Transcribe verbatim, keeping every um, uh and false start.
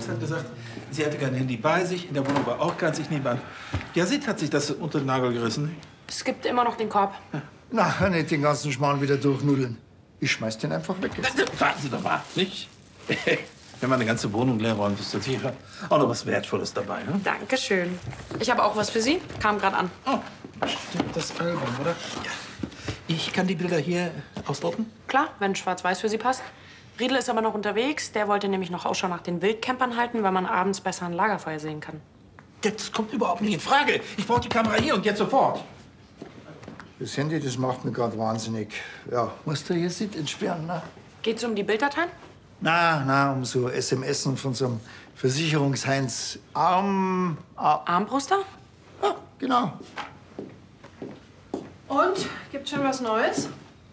Max hat gesagt, sie hatte kein Handy bei sich. In der Wohnung war auch kein Signierband. Ja, Sid hat sich das unter den Nagel gerissen. Es gibt immer noch den Korb. Ja. Na, nicht den ganzen Schmarrn wieder durchnudeln. Ich schmeiß den einfach weg. Warten Sie doch mal, nicht? Wenn man eine ganze Wohnung leer räumt, ist das hier auch noch was Wertvolles dabei, ne? Dankeschön. Ich habe auch was für Sie. Kam gerade an. Oh, stimmt, das Album, oder? Ja. Ich kann die Bilder hier ausdrucken? Klar, wenn Schwarz-Weiß für Sie passt. Riedel ist aber noch unterwegs. Der wollte nämlich noch Ausschau nach den Wildcampern halten, weil man abends besser ein Lagerfeuer sehen kann. Das kommt überhaupt nicht in Frage. Ich brauche die Kamera hier und jetzt sofort. Das Handy, das macht mich gerade wahnsinnig. Ja, musst du hier Sid entsperren, ne? Geht's um die Bilddateien? Na, na, um so S M S von so einem Versicherungsheinz Arm... Ar Armbruster? Ja, genau. Und? Gibt's schon was Neues?